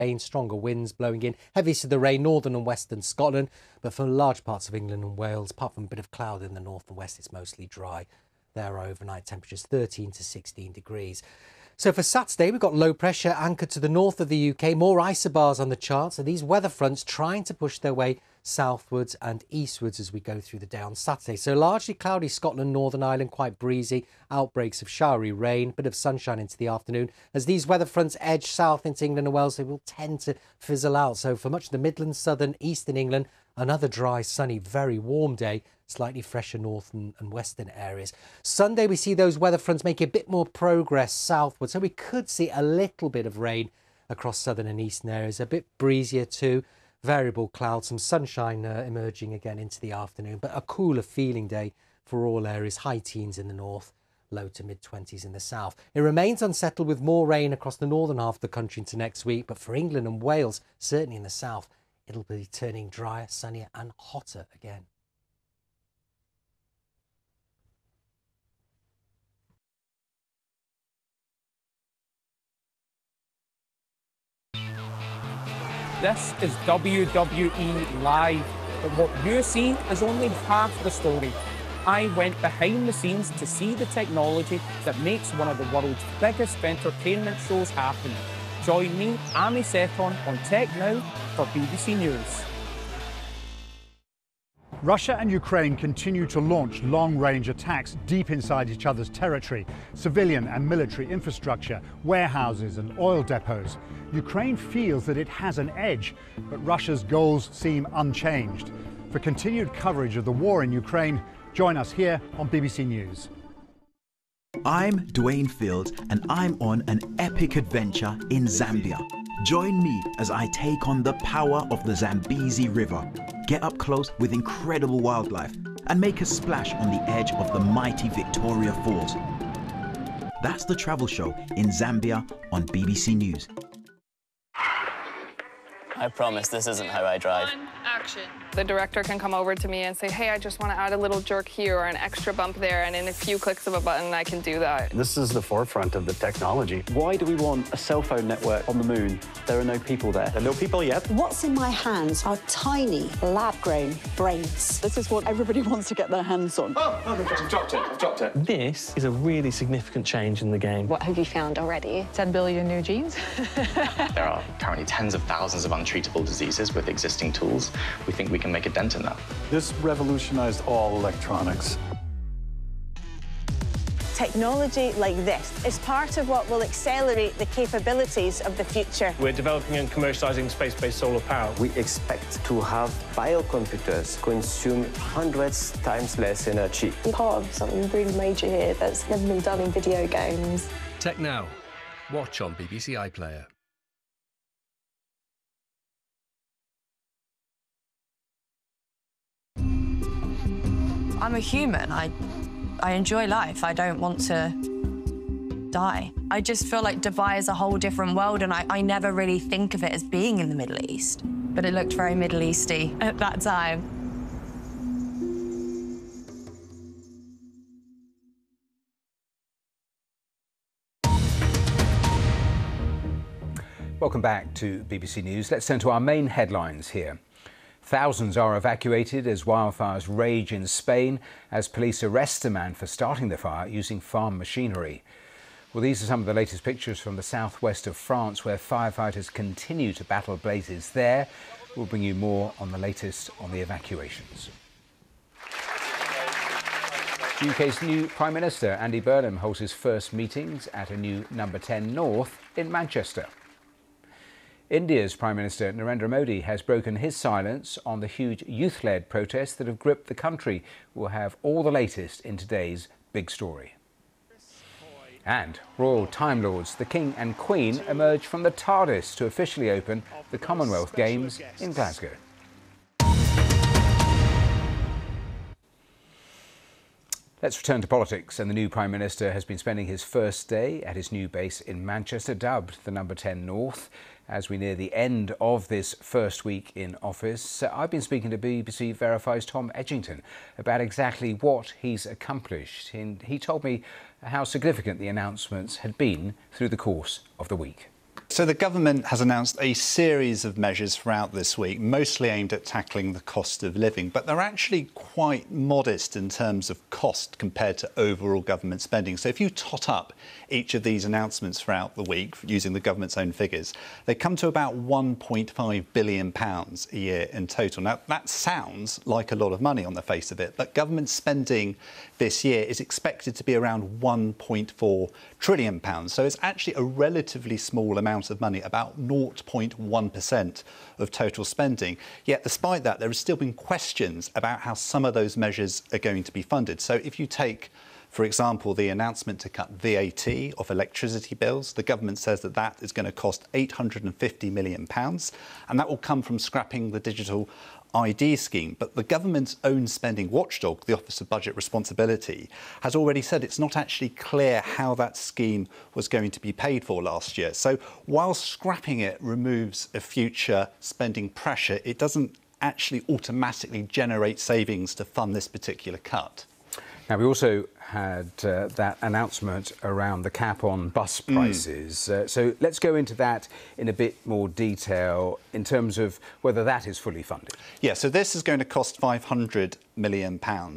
rain, stronger winds blowing in. Heaviest of the rain, northern and western Scotland. But for large parts of England and Wales, apart from a bit of cloud in the north and west, it's mostly dry. There are overnight temperatures 13 to 16 degrees. So for Saturday, we've got low pressure anchored to the north of the UK, more isobars on the chart. So these weather fronts trying to push their way southwards and eastwards as we go through the day on Saturday. So largely cloudy Scotland, Northern Ireland, quite breezy, outbreaks of showery rain, bit of sunshine into the afternoon. As these weather fronts edge south into England and Wales, they will tend to fizzle out. So for much of the Midlands, southern, eastern England, another dry, sunny, very warm day, slightly fresher north and western areas. Sunday, we see those weather fronts make a bit more progress southward. So we could see a little bit of rain across southern and eastern areas, a bit breezier too. Variable clouds, some sunshine emerging again into the afternoon, but a cooler feeling day for all areas, high teens in the north, low to mid-20s in the south. It remains unsettled with more rain across the northern half of the country into next week, but for England and Wales, certainly in the south, it'll be turning drier, sunnier and hotter again. This is WWE Live, but what you're seeing is only half the story. I went behind the scenes to see the technology that makes one of the world's biggest entertainment shows happen. Join me, Amy Seton, on Tech Now for BBC News. Russia and Ukraine continue to launch long-range attacks deep inside each other's territory, civilian and military infrastructure, warehouses and oil depots. Ukraine feels that it has an edge, but Russia's goals seem unchanged. For continued coverage of the war in Ukraine, join us here on BBC News. I'm Dwayne Fields and I'm on an epic adventure in Zambia. Join me as I take on the power of the Zambezi River, get up close with incredible wildlife and make a splash on the edge of the mighty Victoria Falls. That's the travel show in Zambia on BBC News. I promise this isn't how I drive. Action. The director can come over to me and say, hey, I just want to add a little jerk here or an extra bump there, and in a few clicks of a button, I can do that. This is the forefront of the technology. Why do we want a cell phone network on the moon? There are no people there. There are no people yet. What's in my hands are tiny, lab-grown brains. This is what everybody wants to get their hands on. Oh, I've dropped it. This is a really significant change in the game. What have you found already? 10 billion new genes. There are currently tens of thousands of untreatable diseases with existing tools. We think we can make a dent in that. This revolutionized all electronics. Technology like this is part of what will accelerate the capabilities of the future. We're developing and commercializing space-based solar power. We expect to have biocomputers consume hundreds times less energy. I'm part of something really major here that's never been done in video games. Tech Now. Watch on BBC iPlayer. I'm a human. I enjoy life. I don't want to die. I just feel like Dubai is a whole different world, and I never really think of it as being in the Middle East. But it looked very Middle Easty at that time. Welcome back to BBC News. Let's turn to our main headlines here. Thousands are evacuated as wildfires rage in Spain as police arrest a man for starting the fire using farm machinery. Well, these are some of the latest pictures from the southwest of France where firefighters continue to battle blazes there. We'll bring you more on the latest on the evacuations. The UK's new Prime Minister, Andy Burnham, holds his first meetings at a new Number 10 North in Manchester. India's Prime Minister Narendra Modi has broken his silence on the huge youth-led protests that have gripped the country. We'll have all the latest in today's big story. And royal Time Lords, the King and Queen, emerge from the TARDIS to officially open the Commonwealth Games in Glasgow. Let's return to politics, and the new Prime Minister has been spending his first day at his new base in Manchester, dubbed the Number 10 North. As we near the end of this first week in office, I've been speaking to BBC Verify's Tom Edgington about exactly what he's accomplished. And he told me how significant the announcements had been through the course of the week. So the government has announced a series of measures throughout this week, mostly aimed at tackling the cost of living, but they're actually quite modest in terms of cost compared to overall government spending. So if you tot up each of these announcements throughout the week using the government's own figures, they come to about £1.5 billion a year in total. Now, that sounds like a lot of money on the face of it, but government spending this year is expected to be around £1.4 trillion. So it's actually a relatively small amount of money, about 0.1% of total spending. Yet despite that, there has still been questions about how some of those measures are going to be funded. So if you take, for example, the announcement to cut VAT off electricity bills, the government says that that is going to cost £850 million, and that will come from scrapping the digital ID scheme. But the government's own spending watchdog, the Office of Budget Responsibility, has already said it's not actually clear how that scheme was going to be paid for last year. So while scrapping it removes a future spending pressure, it doesn't actually automatically generate savings to fund this particular cut. Now, we also had that announcement around the cap on bus prices. So let's go into that in a bit more detail in terms of whether that is fully funded. Yeah, so this is going to cost £500 million,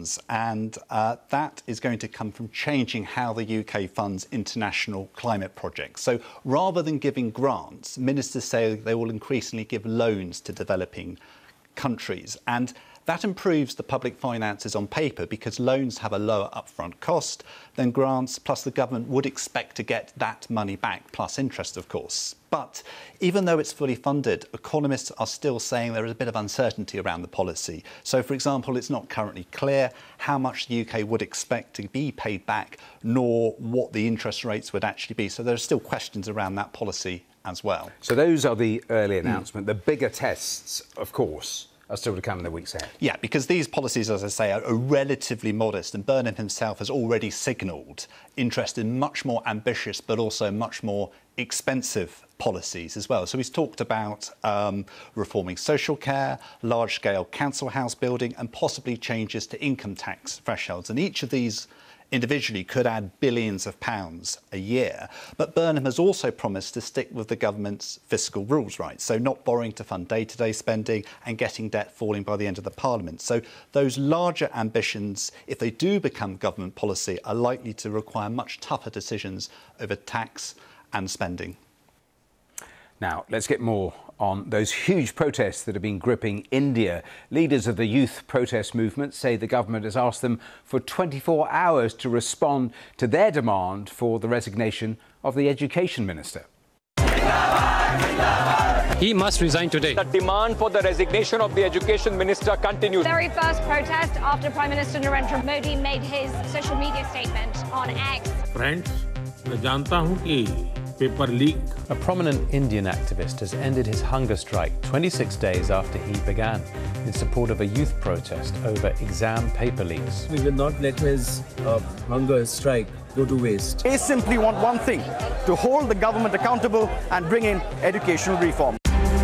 and that is going to come from changing how the UK funds international climate projects. So rather than giving grants, ministers say they will increasingly give loans to developing countries, and that improves the public finances on paper because loans have a lower upfront cost than grants, plus the government would expect to get that money back, plus interest, of course. But even though it's fully funded, economists are still saying there is a bit of uncertainty around the policy. So, for example, it's not currently clear how much the UK would expect to be paid back, nor what the interest rates would actually be. So there are still questions around that policy as well. So those are the early announcements. The bigger tests, of course, are still to come in the weeks ahead. Yeah, because these policies, as I say, are relatively modest, and Burnham himself has already signalled interest in much more ambitious but also much more expensive policies as well. So he's talked about reforming social care, large-scale council house building, and possibly changes to income tax thresholds. And each of these individually could add billions of pounds a year. But Burnham has also promised to stick with the government's fiscal rules, right? So not borrowing to fund day-to-day spending and getting debt falling by the end of the Parliament. So those larger ambitions, if they do become government policy, are likely to require much tougher decisions over tax and spending. Now, let's get more on those huge protests that have been gripping India. Leaders of the youth protest movement say the government has asked them for 24 hours to respond to their demand for the resignation of the education minister. He must resign today. The demand for the resignation of the education minister continues. The very first protest after Prime Minister Narendra Modi made his social media statement on X. Friends, मैं जानता हूँ कि paper leak. A prominent Indian activist has ended his hunger strike 26 days after he began in support of a youth protest over exam paper leaks. We will not let his hunger strike go to waste. They simply want one thing, to hold the government accountable and bring in educational reform.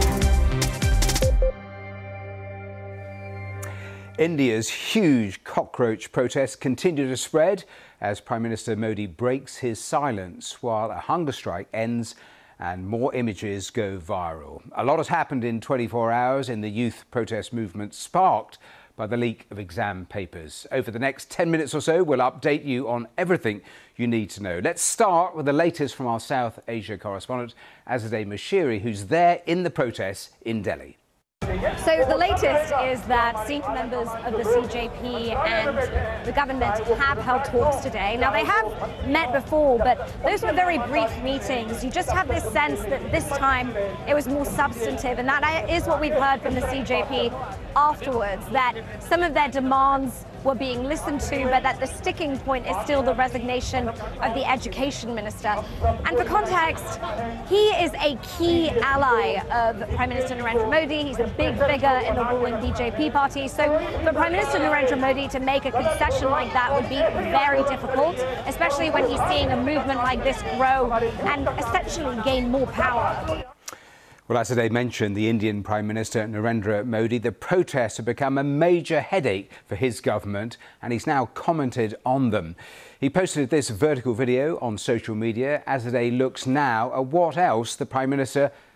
India's huge cockroach protests continue to spread as Prime Minister Modi breaks his silence while a hunger strike ends and more images go viral. A lot has happened in 24 hours in the youth protest movement sparked by the leak of exam papers. Over the next 10 minutes or so, we'll update you on everything you need to know. Let's start with the latest from our South Asia correspondent, Azadeh Moshiri, who's there in the protests in Delhi. So the latest is that senior members of the CJP and the government have held talks today. Now, they have met before, but those were very brief meetings. You just have this sense that this time it was more substantive, and that is what we've heard from the CJP afterwards, that some of their demands were being listened to, but that the sticking point is still the resignation of the education minister. And for context, he is a key ally of Prime Minister Narendra Modi. He's a big figure in the ruling BJP party. So for Prime Minister Narendra Modi to make a concession like that would be very difficult, especially when he's seeing a movement like this grow and essentially gain more power. Well, as today mentioned, the Indian Prime Minister Narendra Modi, the protests have become a major headache for his government, and he's now commented on them. He posted this vertical video on social media as the day looks now at what else the Prime Minister